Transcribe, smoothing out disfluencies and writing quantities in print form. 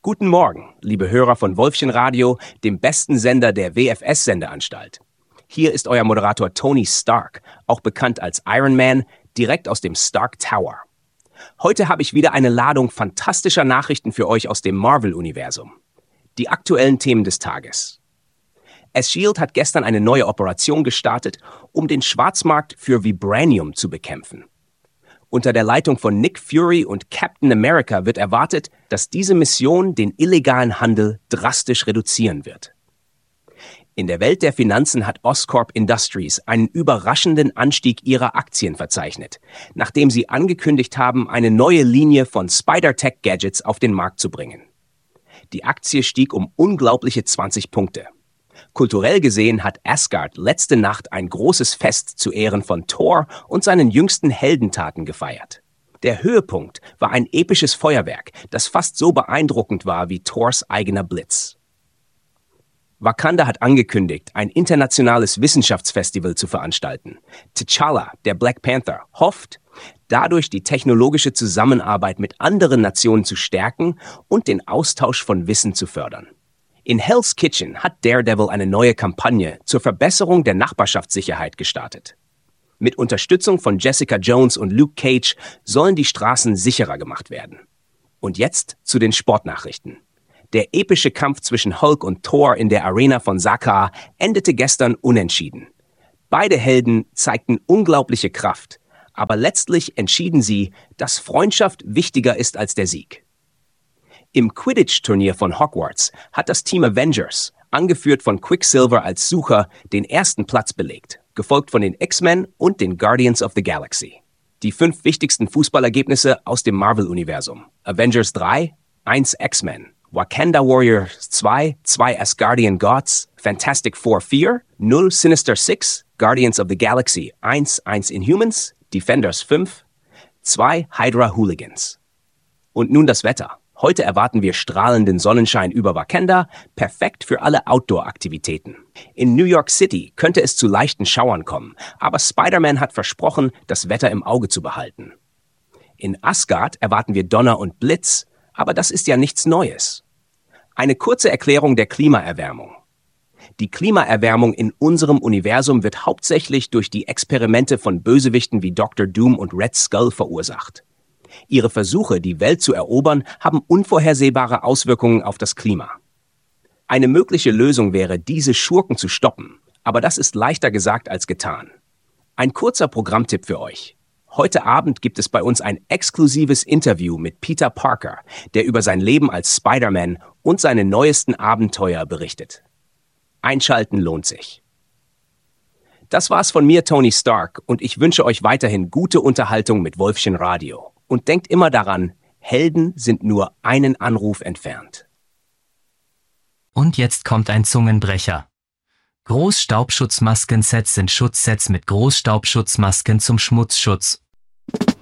Guten Morgen, liebe Hörer von Wolfchen Radio, dem besten Sender der WFS-Sendeanstalt. Hier ist euer Moderator Tony Stark, auch bekannt als Iron Man, direkt aus dem Stark Tower. Heute habe ich wieder eine Ladung fantastischer Nachrichten für euch aus dem Marvel-Universum. Die aktuellen Themen des Tages. S.H.I.E.L.D. hat gestern eine neue Operation gestartet, um den Schwarzmarkt für Vibranium zu bekämpfen. Unter der Leitung von Nick Fury und Captain America wird erwartet, dass diese Mission den illegalen Handel drastisch reduzieren wird. In der Welt der Finanzen hat Oscorp Industries einen überraschenden Anstieg ihrer Aktien verzeichnet, nachdem sie angekündigt haben, eine neue Linie von Spider-Tech-Gadgets auf den Markt zu bringen. Die Aktie stieg um unglaubliche 20 Punkte. Kulturell gesehen hat Asgard letzte Nacht ein großes Fest zu Ehren von Thor und seinen jüngsten Heldentaten gefeiert. Der Höhepunkt war ein episches Feuerwerk, das fast so beeindruckend war wie Thors eigener Blitz. Wakanda hat angekündigt, ein internationales Wissenschaftsfestival zu veranstalten. T'Challa, der Black Panther, hofft, dadurch die technologische Zusammenarbeit mit anderen Nationen zu stärken und den Austausch von Wissen zu fördern. In Hell's Kitchen hat Daredevil eine neue Kampagne zur Verbesserung der Nachbarschaftssicherheit gestartet. Mit Unterstützung von Jessica Jones und Luke Cage sollen die Straßen sicherer gemacht werden. Und jetzt zu den Sportnachrichten. Der epische Kampf zwischen Hulk und Thor in der Arena von Sakaar endete gestern unentschieden. Beide Helden zeigten unglaubliche Kraft, aber letztlich entschieden sie, dass Freundschaft wichtiger ist als der Sieg. Im Quidditch-Turnier von Hogwarts hat das Team Avengers, angeführt von Quicksilver als Sucher, den ersten Platz belegt, gefolgt von den X-Men und den Guardians of the Galaxy. Die 5 wichtigsten Fußballergebnisse aus dem Marvel-Universum. Avengers 3, 1 X-Men, Wakanda Warriors 2, 2 Asgardian Gods, Fantastic Four 4, 0 Sinister 6, Guardians of the Galaxy 1, 1 Inhumans, Defenders 5, 2 Hydra Hooligans. Und nun das Wetter. Heute erwarten wir strahlenden Sonnenschein über Wakanda, perfekt für alle Outdoor-Aktivitäten. In New York City könnte es zu leichten Schauern kommen, aber Spider-Man hat versprochen, das Wetter im Auge zu behalten. In Asgard erwarten wir Donner und Blitz, aber das ist ja nichts Neues. Eine kurze Erklärung der Klimaerwärmung. Die Klimaerwärmung in unserem Universum wird hauptsächlich durch die Experimente von Bösewichten wie Dr. Doom und Red Skull verursacht. Ihre Versuche, die Welt zu erobern, haben unvorhersehbare Auswirkungen auf das Klima. Eine mögliche Lösung wäre, diese Schurken zu stoppen, aber das ist leichter gesagt als getan. Ein kurzer Programmtipp für euch. Heute Abend gibt es bei uns ein exklusives Interview mit Peter Parker, der über sein Leben als Spider-Man und seine neuesten Abenteuer berichtet. Einschalten lohnt sich. Das war's von mir, Tony Stark, und ich wünsche euch weiterhin gute Unterhaltung mit Wolfchen Radio. Und denkt immer daran, Helden sind nur einen Anruf entfernt. Und jetzt kommt ein Zungenbrecher. Großstaubschutzmasken-Sets sind Schutzsets mit Großstaubschutzmasken zum Schmutzschutz.